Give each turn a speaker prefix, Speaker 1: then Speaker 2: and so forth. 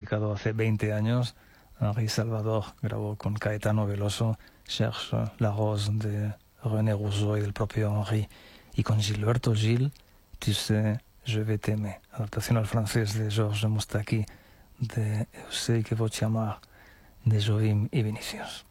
Speaker 1: publicado hace 20 años. Henri Salvador grabó con Caetano Veloso Cherche la Rose de René Rousseau y del propio Henri, y con Gilberto Gil, Tu sais, je vais t'aimer, adaptación al francés de Georges Moustaki de Je sais que vos t'amar de Jobim y Vinicius.